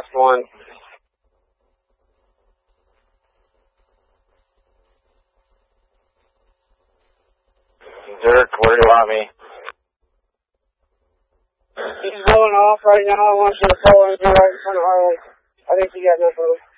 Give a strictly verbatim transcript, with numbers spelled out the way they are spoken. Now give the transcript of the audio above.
last one. Dirk, where do you want me? He's going off right now. I want you to pull in right in front of Harley. I think you got enough of him.